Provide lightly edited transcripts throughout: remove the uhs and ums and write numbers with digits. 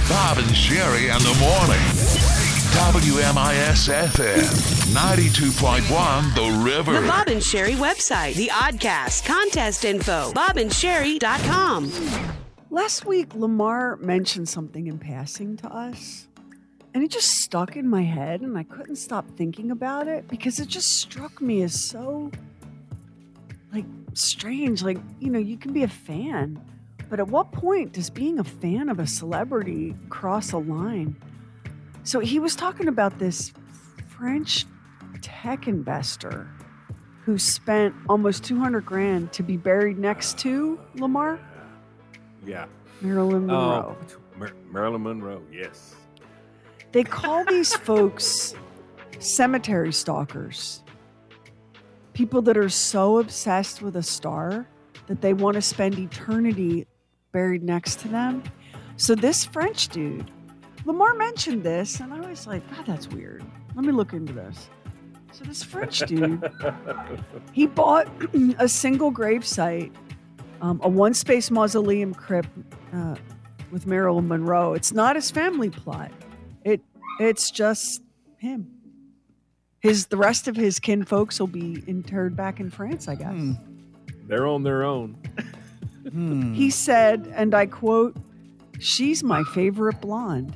Bob and Sherry in the morning. WMIS-FM 92.1 The River. The Bob and Sherry website, the Oddcast, contest info, bobandsherry.com. Last week, Lamar mentioned something in passing to us, and it just stuck in my head, and I couldn't stop thinking about it because it just struck me as so, strange. You can be a fan, but at what point does being a fan of a celebrity cross a line? So he was talking about this French tech investor who spent almost $200,000 to be buried next to Lamar. Yeah. Marilyn Monroe. Marilyn Monroe, yes. They call these folks cemetery stalkers. People that are so obsessed with a star that they want to spend eternity buried next to them. So this French dude, Lamar mentioned this, and I was like, God, that's weird. Let me look into this. So this French dude, he bought a single gravesite, a one-space mausoleum crypt with Marilyn Monroe. It's not his family plot. It's just him. The rest of his kin folks will be interred back in France, I guess. They're on their own. He said, and I quote, "She's my favorite blonde."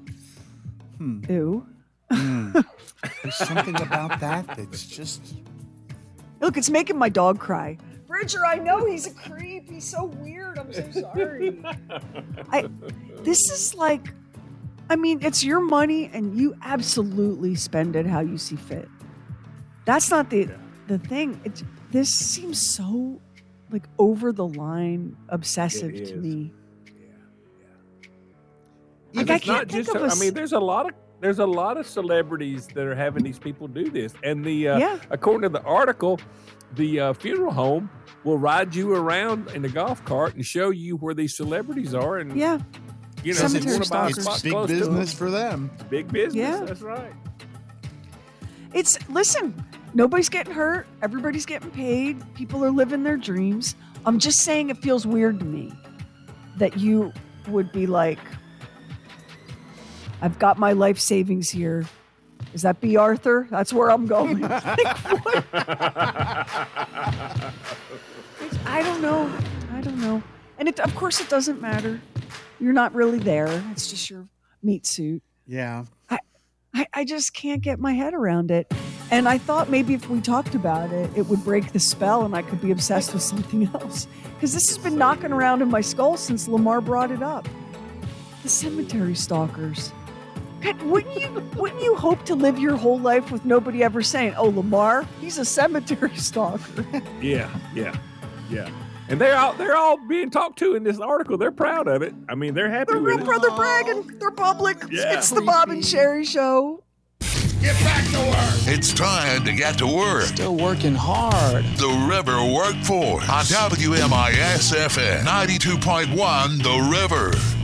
Ew. There's something about that that's just... Look, it's making my dog cry. Bridger, I know he's a creep. He's so weird. I'm so sorry. This is it's your money and you absolutely spend it how you see fit. That's not the thing. This seems so over the line obsessive to me. Yeah. I can't think of there's a lot of celebrities that are having these people do this. And according to the article, the funeral home will ride you around in a golf cart and show you where these celebrities are. And cemetery stalkers. It's big business for them. Big business. Yeah. That's right. Listen, nobody's getting hurt. Everybody's getting paid. People are living their dreams. I'm just saying it feels weird to me that you would be like, I've got my life savings here. Is that B. Arthur? That's where I'm going. What? I don't know. And of course it doesn't matter. You're not really there. It's just your meat suit. Yeah. I just can't get my head around it. And I thought maybe if we talked about it, it would break the spell and I could be obsessed with something else. Because this has been knocking around in my skull since Lamar brought it up. The cemetery stalkers. God, wouldn't you hope to live your whole life with nobody ever saying, "Oh, Lamar, he's a cemetery stalker"? Yeah. And they're all being talked to in this article. They're proud of it. I mean, they're happy with it. They're bragging. They're public. Yeah. It's the Bob and Sherry Show. Get back to work. It's time to get to work. Still working hard. The River Workforce on WMIS-FM 92.1 The River.